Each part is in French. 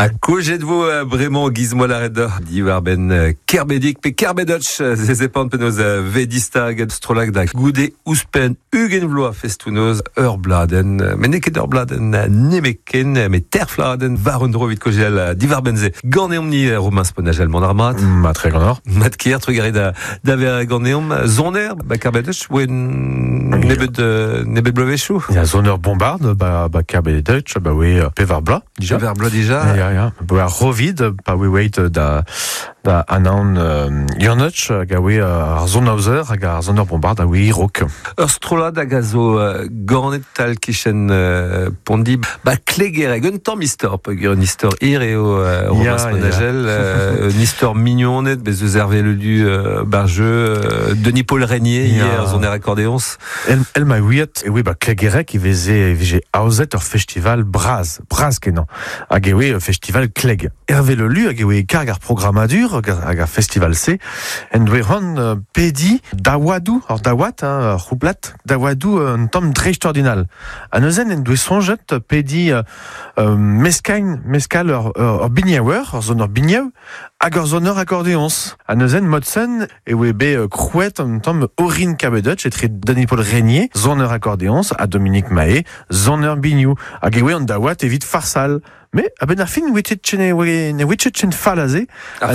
A kojet vo bremañ gizmo la red diwar ben kerbedik pe kerbedotch zezepan penoz vedista gad strolag da goude ouspen ugen vloa festounoz bladen men neket bladen nemeken me terfladen varundrovit kojel diwar benze ganeom ni Romain Sponagel mon armat mat tre gant mat kier trugare da ver ganeom zoner ba kerbedotch wen nebet blovechou ya zoner bombard ba kerbedotch ba we pevar bla déjà ja ba rovid pa we wait da anan yonotch gawe ar zonauzer hag ar zoner bombard a we irok strolad hag a zo ganet tal kichen pondi ba klegereg un tamm istor un istor ir eo Romain Sponagel un istor mignonet bez eus hervé le du barjeu Denis Paul Régnier hier zoner accordéons el ma ouiet e we ba klegereg i veze aozet ur festival braz kenan hag e we festival kleg hervé le lu hag e we karg ar programadur hag ar festival C en dwe ran pedi dawadou ar dawat roublat dawadou un tamm dreistordinal an euzen en dwe sonjet pedi meskal ur bignaouer ur zon ur bignaou hag ur zon ur accordéons an euzen modsen e we be krouet un tamm orin kabedotch etre Denis Paul Régnier zon ur accordéons a Dominique Mahé zon ur bignou hag e we an dawat evit farsal. Mais a ben ar fin ne wetchet chen falaze ar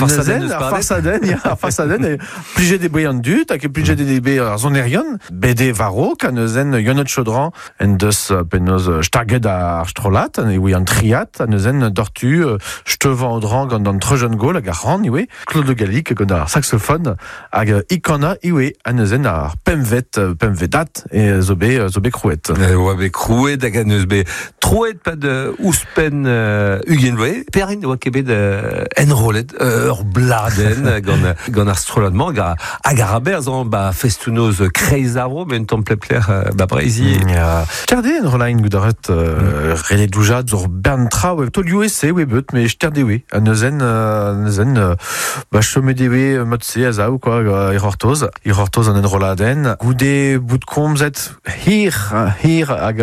farsaden e plije de breian dut hag e plije de be ar zonerion bede varo kan euzen yonot chodran en deus penoz starget ar strolat e we an triat an euzen dortu stevan odran gant an trejeun gol hag ar ran iwe Claude Gallic gant ar saxophone hag ikana iwe an euzen ar pemvedat e zo be krouet oa be krouet hag an eus be troet pa de ouspen Ugen voe, perin oa kebet enrolet bladen gant ar stroladman hag ar aber zan festounoz kreiz avro men tamm plepler breizi. Sterde enrolain goudaret rele doujad zor bern trao tolio ese we beut me sterde we an euzen chome dewe motse a zaou ir hortoz an enroladen goude bout komzet hir hag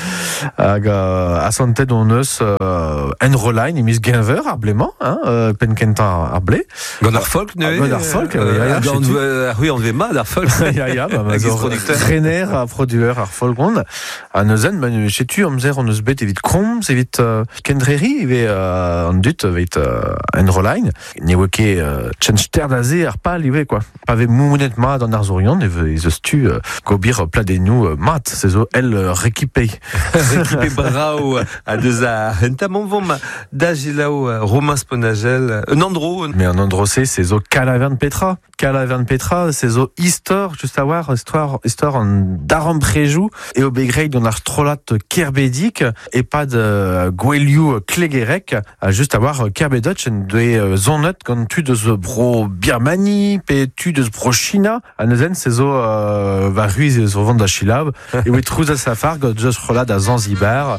a santet on eus enrolain emis genver ar bleman penkentan ar ble gant ar folk ne gant ar folk oui on ve mad ar folk trener a produeur ar folk on an euzen chetu amzer on eus bet evit kromz evit kendreri eve an dut evit enrolain ne oa ket chen sterdaze ar pal iwe quoi pa ve mounet mat an ar zorion ez eus tu gobir pladenou mat se zo el rekipei brao a deus a entamon vom dagilao Romain Sponagel un andro mais un andro c'est zo Calaverne Petra c'est zo histoire juste à voir histoire en daram prejou et au begrei don ar strolat kerbedik et pas de gweliou klegerek juste à voir kerbedotch en de zonot quand tu de bro Birmanie pe tu de bro China an euzen c'est zo va ruiz zo vanda chilab et we trouz a safar got just rolat a Zanzibar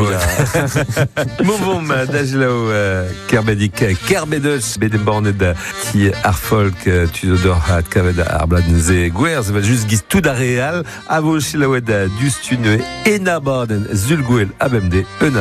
Movom dagilao kerbedotch bedem bornet ti ar folk tu dor hat kavet ar bladen ze gwerz va just giz tout a real a vo chilaouet dustun enabaden zulgouel abemde